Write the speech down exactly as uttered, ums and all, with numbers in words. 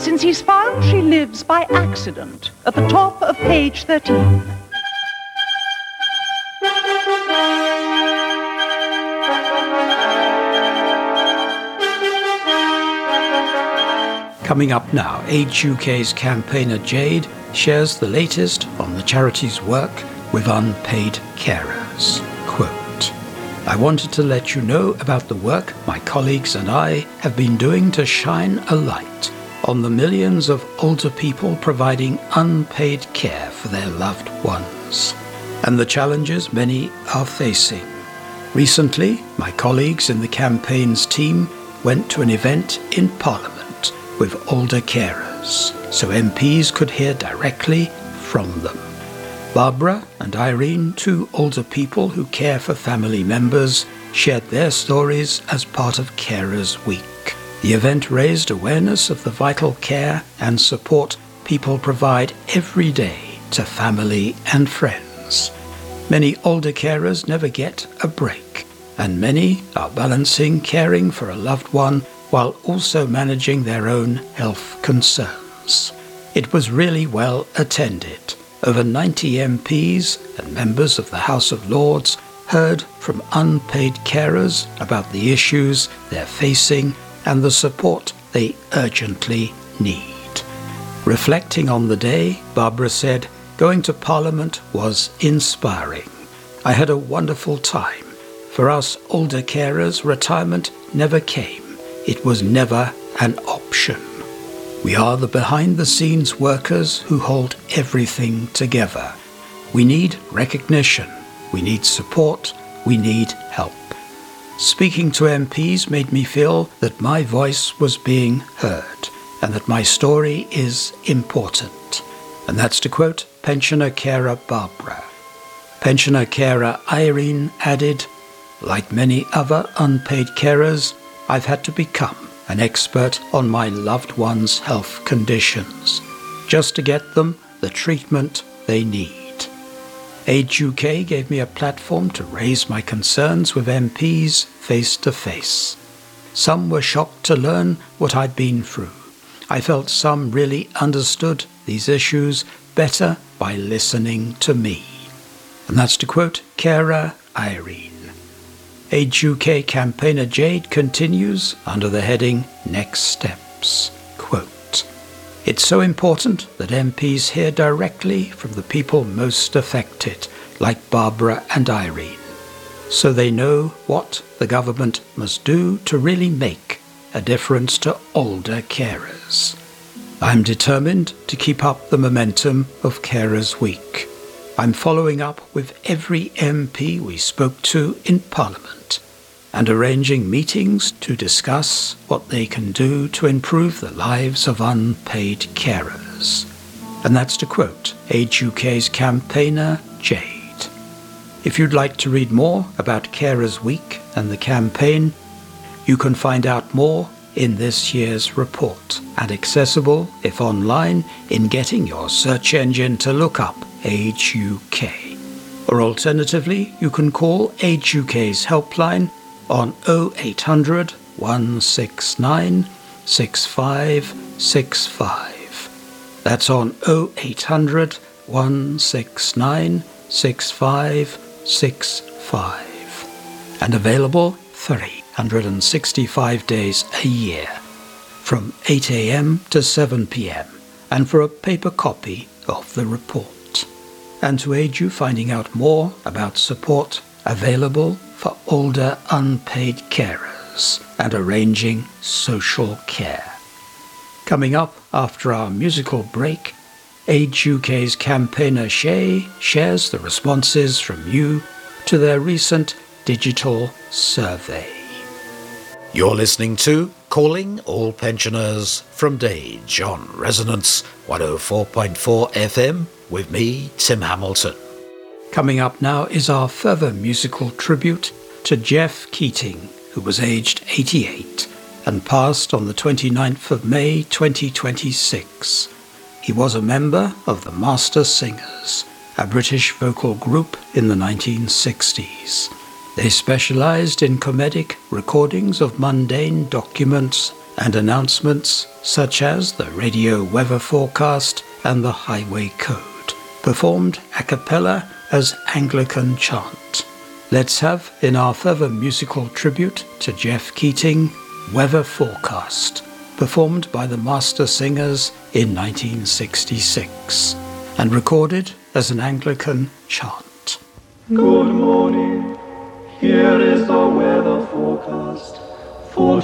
since he's found she lives by accident at the top of page thirteen. Coming up now, Age U K's campaigner Jade shares the latest on the charity's work with unpaid carers. Quote, "I wanted to let you know about the work my colleagues and I have been doing to shine a light on the millions of older people providing unpaid care for their loved ones, and the challenges many are facing. Recently, my colleagues in the campaign's team went to an event in Parliament with older carers, so M Ps could hear directly from them. Barbara and Irene, two older people who care for family members, shared their stories as part of Carers Week. The event raised awareness of the vital care and support people provide every day to family and friends. Many older carers never get a break, and many are balancing caring for a loved one while also managing their own health concerns. It was really well attended. Over ninety M Ps and members of the House of Lords heard from unpaid carers about the issues they're facing and the support they urgently need. Reflecting on the day, Barbara said, "Going to Parliament was inspiring. I had a wonderful time. For us older carers, retirement never came. It was never an option. We are the behind-the-scenes workers who hold everything together. We need recognition, we need support, we need help. Speaking to M Ps made me feel that my voice was being heard and that my story is important." And that's to quote pensioner carer Barbara. Pensioner carer Irene added, "Like many other unpaid carers, I've had to become an expert on my loved ones' health conditions, just to get them the treatment they need. Age U K gave me a platform to raise my concerns with M Ps face to face. Some were shocked to learn what I'd been through. I felt some really understood these issues better by listening to me." And that's to quote carer Irene. Age U K campaigner Jade continues under the heading Next Steps. Quote, "It's so important that M Ps hear directly from the people most affected, like Barbara and Irene, so they know what the government must do to really make a difference to older carers. I'm determined to keep up the momentum of Carers Week. I'm following up with every M P we spoke to in Parliament and arranging meetings to discuss what they can do to improve the lives of unpaid carers." And that's to quote Age U K's campaigner Jade. If you'd like to read more about Carers Week and the campaign, you can find out more in this year's report, and accessible, if online, in getting your search engine to look up Age U K. Or alternatively, you can call Age U K's helpline on oh eight hundred, one six nine, six five six five. That's on oh eight hundred, one six nine, six five six five. And available three hundred sixty-five days a year, from eight a.m. to seven p.m, and for a paper copy of the report. And to aid you finding out more about support available for older unpaid carers and arranging social care. Coming up after our musical break, Age U K's campaigner Shay shares the responses from you to their recent digital survey. You're listening to Calling All Pensioners from Dage on Resonance one oh four point four F M with me, Tim Hamilton. Coming up now is our further musical tribute to Jeff Keating, who was aged eighty-eight and passed on the twenty-ninth of May twenty twenty-six. He was a member of the Master Singers, a British vocal group in the nineteen sixties. They specialized in comedic recordings of mundane documents and announcements such as the radio weather forecast and the highway code, performed a cappella as Anglican chant. Let's have, in our further musical tribute to Jeff Keating, Weather Forecast, performed by the Master Singers in nineteen sixty-six, and recorded as an Anglican chant. Good morning, here is the weather forecast for